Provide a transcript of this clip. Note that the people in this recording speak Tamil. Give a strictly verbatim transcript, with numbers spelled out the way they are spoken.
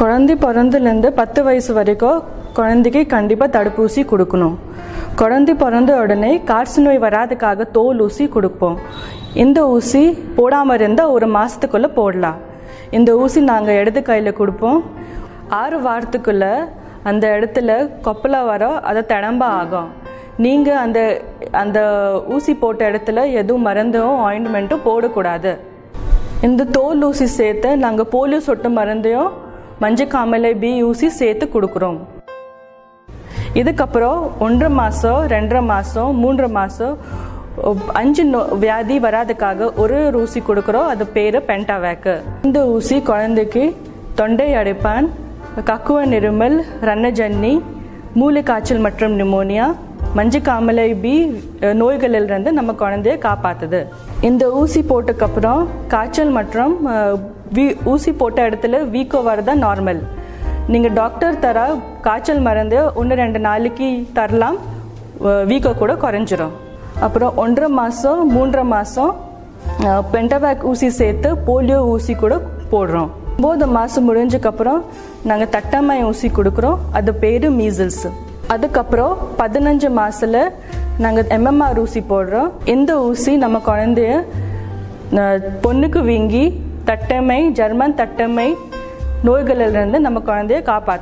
குழந்தை பிறந்துலேருந்து பத்து வயசு வரைக்கும் குழந்தைக்கு கண்டிப்பாக தடுப்பூசி கொடுக்கணும். குழந்தை பிறந்த உடனே காய்ச்ச நோய் வராதுக்காக தோல் ஊசி கொடுப்போம். இந்த ஊசி போடாமல் இருந்தால் ஒரு மாதத்துக்குள்ளே போடலாம். இந்த ஊசி நாங்கள் இடது கையில் கொடுப்போம். ஆறு வாரத்துக்குள்ளே அந்த இடத்துல கொப்பலா வரோம், அதை திடம்ப ஆகும். நீங்கள் அந்த அந்த ஊசி போட்ட இடத்துல எதுவும் மருந்தும் ஆயின்மெண்ட்டும் போடக்கூடாது. இந்த தோல் ஊசி சேர்த்து நாங்கள் போலியோ சொட்டு மருந்தையும் மஞ்சக்காமலை பி ஊசி சேர்த்து கொடுக்குறோம். இதுக்கப்புறம் ஒன்றரை மாதம் ரெண்டரை மாதம் மூன்றரை மாதம் அஞ்சு நோ வியாதி வராதுக்காக ஒரு ஊசி கொடுக்குறோம். அது பேர் பென்டாவேக்கு. இந்த ஊசி குழந்தைக்கு தொண்டை அடைப்பான், கக்குவ இருமல், ரன்னஜன்னி, மூளை காய்ச்சல் மற்றும் நிமோனியா, மஞ்சக்காமலை பி நோய்களிலிருந்து நம்ம குழந்தைய காப்பாற்றுது. இந்த ஊசி போட்டதுக்கப்புறம் காய்ச்சல் மற்றும் வீ ஊசி போட்ட இடத்துல வீக்கோ வரதா நார்மல். நீங்கள் டாக்டர் தர காய்ச்சல் மருந்து ஒன்று ரெண்டு நாளைக்கு தரலாம், வீக்கோ கூட குறைஞ்சிரும். அப்புறம் ஒன்றரை மாதம் மூன்றரை மாதம் பென்டாவேக் ஊசி சேர்த்து போலியோ ஊசி கூட போடுறோம். ஒம்பது மாதம் முடிஞ்சக்கப்புறம் நாங்கள் தட்டம்மாய் ஊசி கொடுக்குறோம். அது பேர் மீசில்ஸ். அதுக்கப்புறம் பதினஞ்சு மாதத்தில் நாங்கள் எம்எம்ஆர் ஊசி போடுறோம். இந்த ஊசி நம்ம குழந்தைய பொண்ணுக்கு வீங்கி தட்டமை, ஜெர்மன் தட்டமை நோய்களிலிருந்து நம்ம குழந்தைய காப்பாற்று.